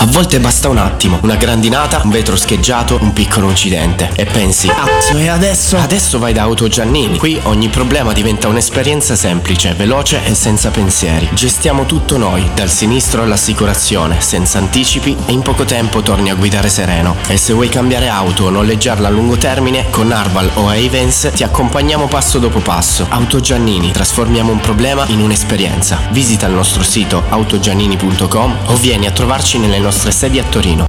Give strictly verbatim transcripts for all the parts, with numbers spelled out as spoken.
volte basta un attimo, una grandinata, un vetro scheggiato, un piccolo incidente e pensi: cazzo, e adesso? Adesso vai da Auto Giannini. Qui ogni problema diventa un'esperienza semplice, veloce e senza pensieri. Gestiamo tutto noi, dal sinistro all'assicurazione, senza anticipi, e in poco tempo torni a guidare sereno. E se vuoi cambiare auto o noleggiarla a lungo termine, con Arval o Ayvens ti accompagniamo passo dopo passo. Auto Giannini, trasformiamo un problema in un'esperienza. Visita il nostro sito autogiannini punto com o vieni a trovarci nelle nostre sedi a Torino.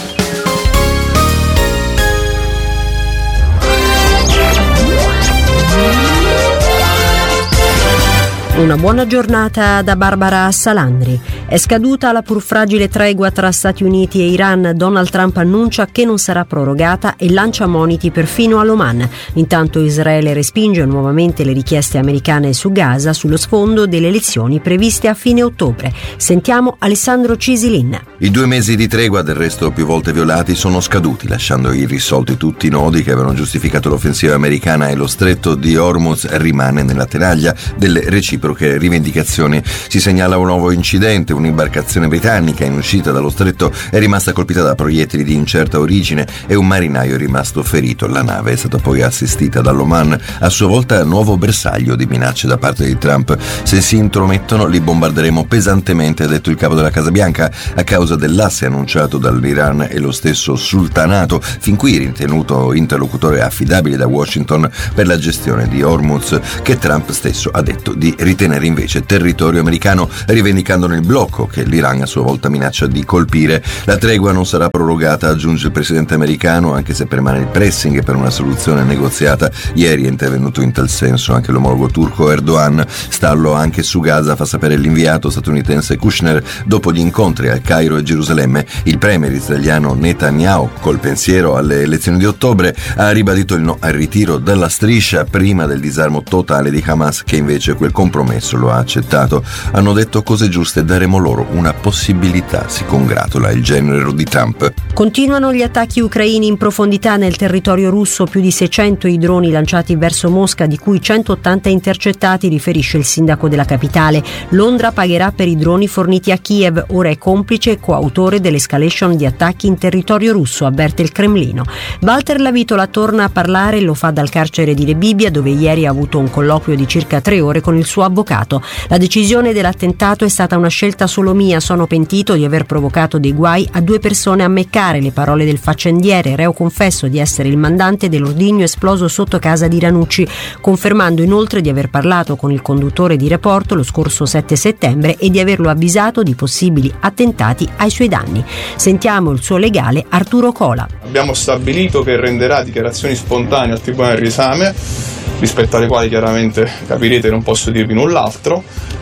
Una buona giornata da Barbara Salandri. È scaduta la pur fragile tregua tra Stati Uniti e Iran. Donald Trump annuncia che non sarà prorogata e lancia moniti perfino all'Oman. Intanto Israele respinge nuovamente le richieste americane su Gaza sullo sfondo delle elezioni previste a fine ottobre. Sentiamo Alessandro Cisilin. I due mesi di tregua, del resto più volte violati, sono scaduti, lasciando irrisolti tutti i nodi che avevano giustificato l'offensiva americana, e lo stretto di Hormuz rimane nella tenaglia delle reciproche rivendicazioni. Si segnala un nuovo incidente. Un'imbarcazione britannica in uscita dallo stretto è rimasta colpita da proiettili di incerta origine e un marinaio è rimasto ferito. La nave è stata poi assistita dall'Oman, a sua volta nuovo bersaglio di minacce da parte di Trump. Se si intromettono li bombarderemo pesantemente, ha detto il capo della Casa Bianca, a causa dell'asse annunciato dall'Iran e lo stesso sultanato, fin qui ritenuto interlocutore affidabile da Washington per la gestione di Hormuz, che Trump stesso ha detto di ritenere invece territorio americano, rivendicandone il blocco che l'Iran a sua volta minaccia di colpire. La tregua non sarà prorogata, aggiunge il presidente americano, anche se permane il pressing per una soluzione negoziata. Ieri è intervenuto in tal senso anche l'omologo turco Erdogan. Stallo anche su Gaza, fa sapere l'inviato statunitense Kushner, dopo gli incontri al Cairo e Gerusalemme. Il premier israeliano Netanyahu, col pensiero alle elezioni di ottobre, ha ribadito il no al ritiro dalla striscia prima del disarmo totale di Hamas, che invece quel compromesso lo ha accettato. Hanno detto cose giuste, daremo loro una possibilità, si congratula il genero di Trump. Continuano gli attacchi ucraini in profondità nel territorio russo, più di seicento i droni lanciati verso Mosca, di cui centottanta intercettati, riferisce il sindaco della capitale. Londra pagherà per i droni forniti a Kiev, ora è complice e coautore dell'escalation di attacchi in territorio russo, avverte il Cremlino. Walter Lavitola torna a parlare, lo fa dal carcere di Rebibbia, dove ieri ha avuto un colloquio di circa tre ore con il suo avvocato. La decisione dell'attentato è stata una scelta solo mia, sono pentito di aver provocato dei guai a due persone a Meccare, le parole del faccendiere, reo confesso di essere il mandante dell'ordigno esploso sotto casa di Ranucci, confermando inoltre di aver parlato con il conduttore di Reporto lo scorso sette settembre e di averlo avvisato di possibili attentati ai suoi danni. Sentiamo il suo legale Arturo Cola. Abbiamo stabilito che renderà dichiarazioni spontanee al Tribunale del riesame, rispetto alle quali chiaramente capirete non posso dirvi null'altro,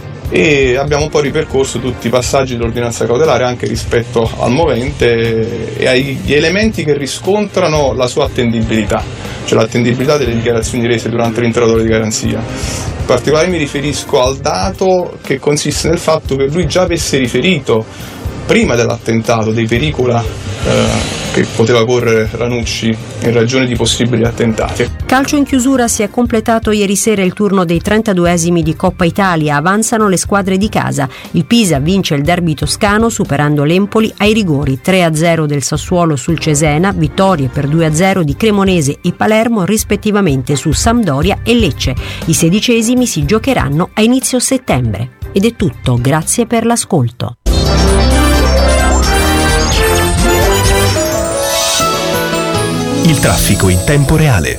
e abbiamo un po' ripercorso tutti i passaggi dell'ordinanza cautelare anche rispetto al movente e agli elementi che riscontrano la sua attendibilità, cioè l'attendibilità delle dichiarazioni rese durante l'interrogatorio di garanzia. In particolare mi riferisco al dato che consiste nel fatto che lui già avesse riferito prima dell'attentato dei pericoli eh, che poteva correre Ranucci in ragione di possibili attentati. Calcio in chiusura, si è completato ieri sera il turno dei trentaduesimi di Coppa Italia, avanzano le squadre di casa. Il Pisa vince il derby toscano superando l'Empoli ai rigori, tre a zero del Sassuolo sul Cesena, vittorie per due a zero di Cremonese e Palermo rispettivamente su Sampdoria e Lecce. I sedicesimi si giocheranno a inizio settembre. Ed è tutto, grazie per l'ascolto. Il traffico in tempo reale.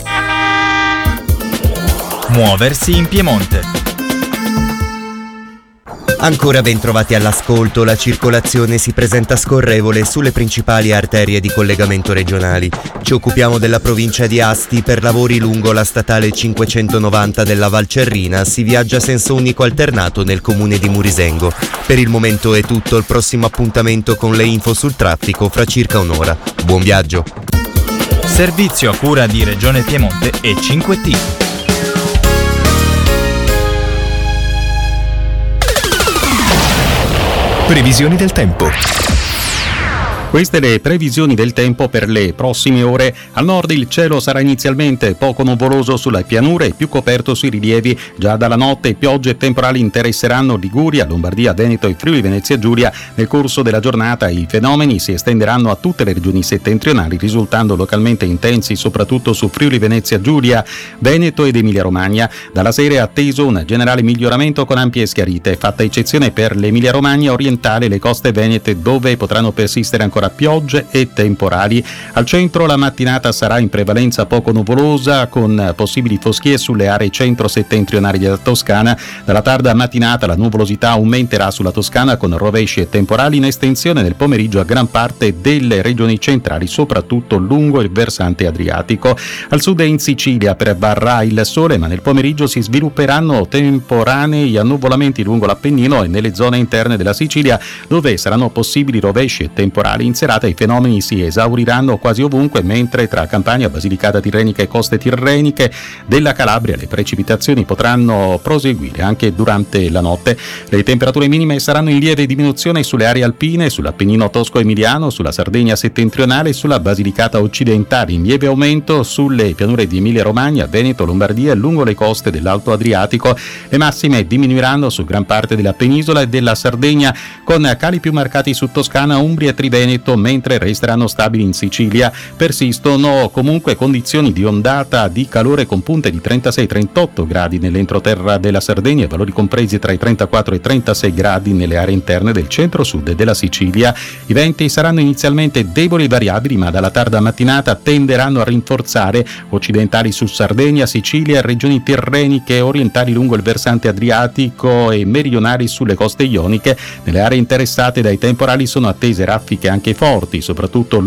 Muoversi in Piemonte. Ancora ben trovati all'ascolto, la circolazione si presenta scorrevole sulle principali arterie di collegamento regionali. Ci occupiamo della provincia di Asti. Per lavori lungo la statale cinquecentonovanta della Valcerrina si viaggia a senso unico alternato nel comune di Murisengo. Per il momento è tutto, il prossimo appuntamento con le info sul traffico fra circa un'ora. Buon viaggio! Servizio a cura di Regione Piemonte e cinque T. Previsioni del tempo. Queste le previsioni del tempo per le prossime ore. Al nord il cielo sarà inizialmente poco nuvoloso sulle pianure e più coperto sui rilievi. Già dalla notte piogge e temporali interesseranno Liguria, Lombardia, Veneto e Friuli Venezia Giulia. Nel corso della giornata i fenomeni si estenderanno a tutte le regioni settentrionali, risultando localmente intensi soprattutto su Friuli Venezia Giulia, Veneto ed Emilia Romagna. Dalla sera è atteso un generale miglioramento con ampie schiarite, fatta eccezione per l'Emilia Romagna orientale e le coste venete, dove potranno persistere ancora piogge e temporali. Al centro la mattinata sarà in prevalenza poco nuvolosa, con possibili foschie sulle aree centro-settentrionali della Toscana. Dalla tarda mattinata la nuvolosità aumenterà sulla Toscana, con rovesci e temporali in estensione nel pomeriggio a gran parte delle regioni centrali, soprattutto lungo il versante adriatico. Al sud e in Sicilia prevarrà il sole, ma nel pomeriggio si svilupperanno temporanei annuvolamenti lungo l'Appennino e nelle zone interne della Sicilia, dove saranno possibili rovesci e temporali. In serata i fenomeni si esauriranno quasi ovunque, mentre tra Campania, Basilicata tirrenica e coste tirreniche della Calabria le precipitazioni potranno proseguire anche durante la notte. Le temperature minime saranno in lieve diminuzione sulle aree alpine, sull'Appennino tosco-emiliano, sulla Sardegna settentrionale e sulla Basilicata occidentale, in lieve aumento sulle pianure di Emilia-Romagna, Veneto, Lombardia e lungo le coste dell'Alto Adriatico. Le massime diminuiranno su gran parte della penisola e della Sardegna, con cali più marcati su Toscana, Umbria e Triveneto, mentre resteranno stabili in Sicilia. Persistono comunque condizioni di ondata di calore con punte di trentasei trentotto gradi nell'entroterra della Sardegna e valori compresi tra i trentaquattro e i trentasei gradi nelle aree interne del centro-sud della Sicilia. I venti saranno inizialmente deboli e variabili, ma dalla tarda mattinata tenderanno a rinforzare, occidentali su Sardegna, Sicilia, regioni tirreniche, orientali lungo il versante adriatico e meridionali sulle coste ioniche. Nelle aree interessate dai temporali sono attese raffiche anche forti, soprattutto